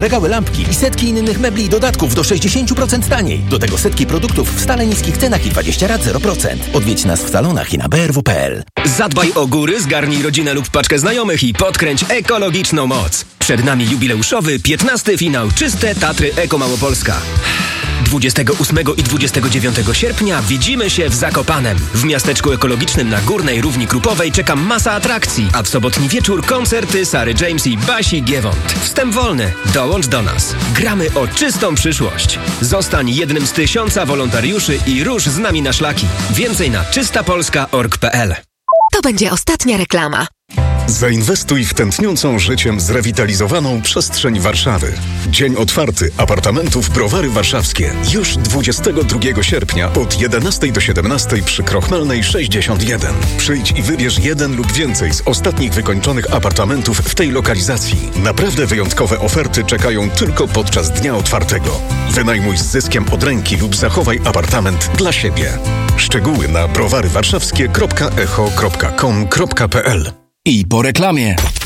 regały, lampki i setki innych mebli i dodatków do 60% taniej. Do tego setki produktów w stale niskich cenach i 20 rat 0%. Odwiedź nas w salonach i na brw.pl. Zadbaj o góry, zgarnij rodzinę lub paczkę znajomych i podkręć ekologiczną moc. Przed nami jubileuszowy 15. finał Czyste Tatry Eko Małopolska. 28 i 29 sierpnia widzimy się w Zakopanem. W miasteczku ekologicznym na Górnej Równi Krupowej czeka masa atrakcji, a w sobotni wieczór koncerty Sary James i Basi Giewont. Wstęp wolny. Dołącz do nas. Gramy o czystą przyszłość. Zostań jednym z 1000 wolontariuszy i rusz z nami na szlaki. Więcej na czystapolska.org.pl. To będzie ostatnia reklama. Zainwestuj w tętniącą życiem zrewitalizowaną przestrzeń Warszawy. Dzień otwarty apartamentów Browary Warszawskie. Już 22 sierpnia od 11 do 17 przy Krochmalnej 61. Przyjdź i wybierz jeden lub więcej z ostatnich wykończonych apartamentów w tej lokalizacji. Naprawdę wyjątkowe oferty czekają tylko podczas dnia otwartego. Wynajmuj z zyskiem od ręki lub zachowaj apartament dla siebie. Szczegóły na browarywarszawskie.echo.com.pl. I po reklamie.